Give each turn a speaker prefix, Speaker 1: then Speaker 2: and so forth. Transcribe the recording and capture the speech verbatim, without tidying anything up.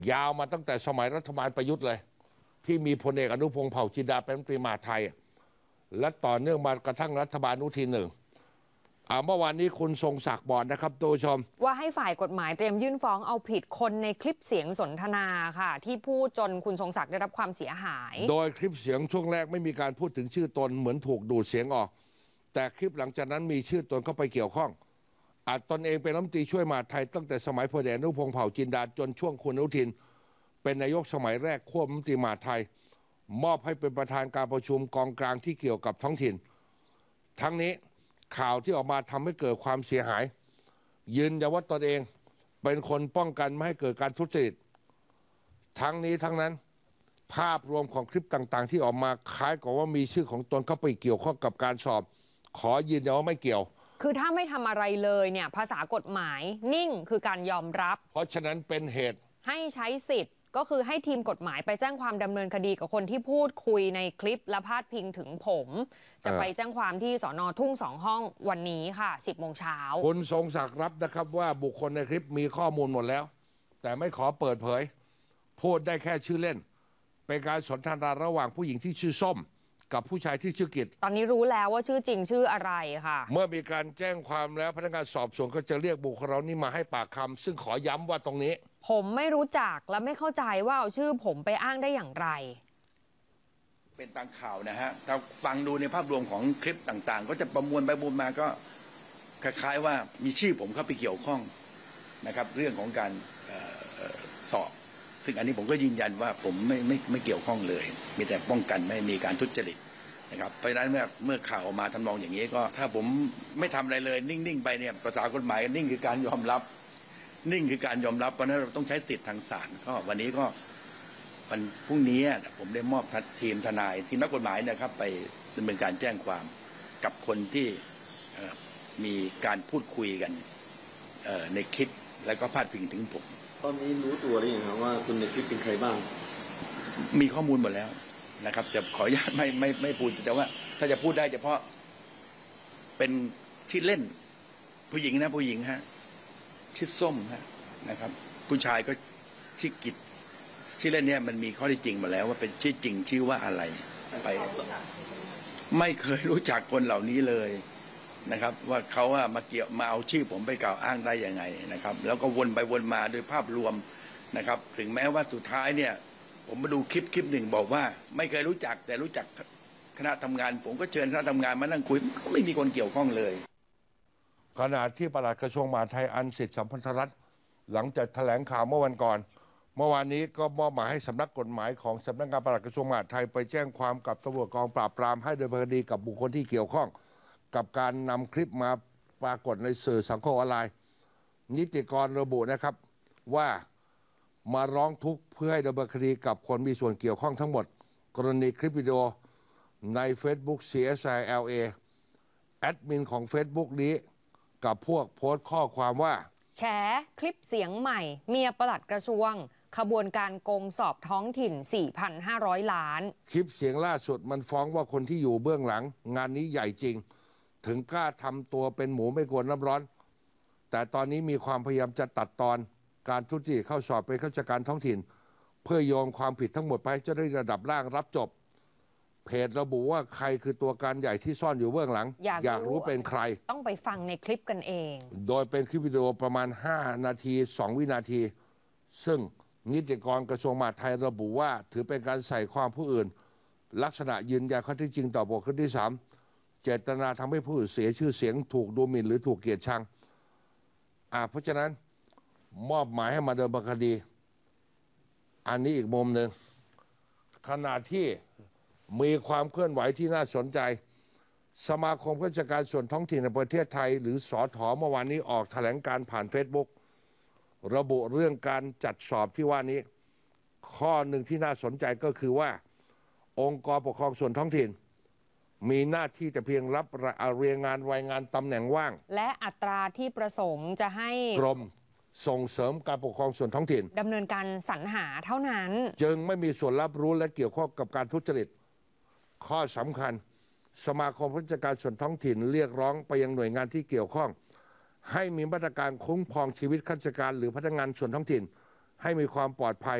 Speaker 1: ยาวมาตั้งแต่สมัยรัฐบาลประยุทธ์เลยที่มีพลเอกอนุพงษ์เผ่าจินดาเป็นรัฐมนตรีมหาดไทยและต่อเนื่องมากระทั่งรัฐบาลอนุทินหนึ่งเมื่อวานนี้คุณทรงศักดิ์บอกนะครับตัวชม
Speaker 2: ว่าให้ฝ่ายกฎหมายเตรียมยื่นฟ้องเอาผิดคนในคลิปเสียงสนทนาค่ะที่พูดจนคุณทรงศักดิ์ได้รับความเสียหาย
Speaker 1: โดยคลิปเสียงช่วงแรกไม่มีการพูดถึงชื่อตนเหมือนถูกดูดเสียงออกแต่คลิปหลังจากนั้นมีชื่อตนเข้าไปเกี่ยวข้องอาจตนเองเป็นรัฐมนตรีช่วยมหาดไทยตั้งแต่สมัยพลเอกอนุพงษ์เผ่าจินดาจนช่วงคุณอนุทินเป็นนายกสมัยแรกควบรัฐมนตรีมหาดไทยมอบให้เป็นประธานการประชุมกองกลางที่เกี่ยวกับท้องถิ่นทั้งนี้ข่าวที่ออกมาทำให้เกิดความเสียหายยืนยันว่าตนเองเป็นคนป้องกันไม่ให้เกิดการทุจริตทั้งนี้ทั้งนั้นภาพรวมของคลิปต่างๆที่ออกมาคล้ายกับว่ามีชื่อของตนเข้าไปเกี่ยวข้องกับการสอบขอยืนยันว่าไม่เกี่ยว
Speaker 2: คือถ้าไม่ทำอะไรเลยเนี่ยภาษากฎหมายนิ่งคือการยอมรับ
Speaker 1: เพราะฉะนั้นเป็นเหตุ
Speaker 2: ให้ใช้สิทธิ์ก็คือให้ทีมกฎหมายไปแจ้งความดำเนินคดีกับคนที่พูดคุยในคลิปและพาดพิงถึงผมจะไปแจ้งความที่สน.ทุ่งสองห้องวันนี้ค่ะสิบโมงเช้า
Speaker 1: คุณทรงศักดิ์รับนะครับว่าบุคคลในคลิปมีข้อมูลหมดแล้วแต่ไม่ขอเปิดเผยพูดได้แค่ชื่อเล่นเป็นการสนทนาระหว่างผู้หญิงที่ชื่อส้มกับผู้ชายที่ชื่อกิจ
Speaker 2: ตอนนี้รู้แล้วว่าชื่อจริงชื่ออะไรค่ะ
Speaker 1: เมื่อมีการแจ้งความแล้วพนักงานสอบสวนก็จะเรียกบุคคลเหล่านี้มาให้ปากคำซึ่งขอย้ำว่าตรงนี้
Speaker 2: ผมไม่รู้จักและไม่เข้าใจว่าเอาชื่อผมไปอ้างได้อย่างไร
Speaker 3: เป็นตามข่าวนะฮะถ้าฟังดูในภาพรวมของคลิปต่างๆก็จะประมวลไปประมวลมาก็คล้ายๆว่ามีชื่อผมเข้าไปเกี่ยวข้องนะครับเรื่องของการสอบซึ่งอันนี้ผมก็ยืนยันว่าผมไม่ไม่ไม่เกี่ยวข้องเลยมีแต่ป้องกันไม่มีการทุจริตนะครับเพราะฉะนั้นเมื่อเมื่อข่าวออกมาทำนองอย่างนี้ก็ถ้าผมไม่ทำอะไรเลยนิ่งๆไปเนี่ยภาษากฎหมายนิ่งคือการยอมรับนิ่งคือการยอมรับเพราะนั้นเราต้องใช้สิทธิ์ทางศาลก็วันนี้ก็วันพรุ่งนี้ผมได้มอบทีมทนายทีมนักกฎหมายนะครับไปดำเนินการแจ้งความกับคนที่มีการพูดคุยกันในคลิปแล้วก็พาดพิงถึงผม
Speaker 4: ตอนนี้รู้ตัวหรือยังครับว่าคุณในคลิปเป็นใครบ้าง
Speaker 3: มีข้อมูลหมดแล้วนะครับจะขออนุญาตไม่ไม่ไม่พูดแต่ว่าถ้าจะพูดได้เฉพาะเป็นที่เล่นผู้หญิงนะผู้หญิงฮะชื่อส้มฮะนะครับผู้ชายก็ชื่อกิจชื่อเล่นเนี่ยมันมีข้อที่จริงมาแล้วว่าเป็นชื่อจริงชื่อว่าอะไรไปไม่เคยรู้จักคนเหล่านี้เลยนะครับว่าเขาว่ามาเกี่ยวมาเอาชื่อผมไปกล่าวอ้างได้ยังไงนะครับแล้วก็วนไปวนมาโดยภาพรวมนะครับถึงแม้ว่าสุดท้ายเนี่ยผมมาดูคลิปคลิปหนึ่งบอกว่าไม่เคยรู้จักแต่รู้จักคณะทำงานผมก็เชิญคณะทำงานมานั่งคุยก็ไม่มีคนเกี่ยวข้องเลย
Speaker 1: ขณะที่ปลัดกระทรวงมหาดไทยอันสิทธิสัมพันธรัตน์หลังจากแถลงข่าวเมื่อวันก่อนเมื่อวานนี้ก็มอบหมายให้สำนักกฎหมายของสำนักงานปลัดกระทรวงมหาดไทยไปแจ้งความกับตำรวจกองปราบปรามให้ดำเนินคดีกับบุคคลที่เกี่ยวข้องกับการนำคลิปมาปรากฏในสื่อสังคมออนไลน์นิติกรระบุนะครับว่ามาร้องทุกข์เพื่อให้ดำเนินคดีกับคนมีส่วนเกี่ยวข้องทั้งหมดกรณีคลิปวิดีโอใน Facebook ซี เอส ไอ แอล เอ แอดมินของ Facebook นี้กับพวกโพสต์ข้อความว่า
Speaker 2: แฉคลิปเสียงใหม่เมียปลัดกระทรวงขบวนการโกงสอบท้องถิ่น สี่พันห้าร้อย ล้าน
Speaker 1: คลิปเสียงล่าสุดมันฟ้องว่าคนที่อยู่เบื้องหลังงานนี้ใหญ่จริงถึงกล้าทำตัวเป็นหมูไม่กลัวน้ำร้อนแต่ตอนนี้มีความพยายามจะตัดตอนการทุจริตเข้าสอบเป็นข้าราชการท้องถิ่นเพื่อโยงความผิดทั้งหมดไปให้เจ้าหน้าที่ระดับล่างรับจบเพจระบุว่าใครคือตัวการใหญ่ที่ซ่อนอยู่เบื้องหลังอยากอยากรู้เป็นใคร
Speaker 2: ต้องไปฟังในคลิปกันเอง
Speaker 1: โดยเป็นคลิปวิดีโอประมาณห้านาทีสองวินาทีซึ่งนิติกรกระทรวงมหาดไทยระบุว่าถือเป็นการใส่ความผู้อื่นลักษณะยืนยันข้อเท็จจริงต่อบุคคลที่สามเจตนาทำให้ผู้อื่นเสียชื่อเสียงถูกดูหมิ่นหรือถูกเกลียดชังอ่าเพราะฉะนั้นมอบหมายให้มาดำเนินคดีอันนี้อีกมุมหนึ่งขณะที่มีความเคลื่อนไหวที่น่าสนใจสมาคมข้าราชการส่วนท้องถิ่นในประเทศไทยหรือสถ.เมื่อวานนี้ออกแถลงการผ่านเฟซบุ๊กระบุเรื่องการจัดสอบที่ว่านี้ข้อหนึ่งที่น่าสนใจก็คือว่าองค์กรปกครองส่วนท้องถิ่นมีหน้าที่แต่เพียงรับเรียงงานรายงานตำแหน่งว่าง
Speaker 2: และอัตราที่ประสงค์จะให้
Speaker 1: กรมส่งเสริมการปกครองส่วนท้องถิ่น
Speaker 2: ดำเนินการสรรหาเท่านั้น
Speaker 1: จึงไม่มีส่วนรับรู้และเกี่ยวข้องกับการทุจริตข้อสำคัญสมาคมข้าราชการส่วนท้องถิ่นเรียกร้องไปยังหน่วยงานที่เกี่ยวข้องให้มีมาตรการคุ้มครองชีวิตข้าราชการหรือพนักงานส่วนท้องถิ่นให้มีความปลอดภัย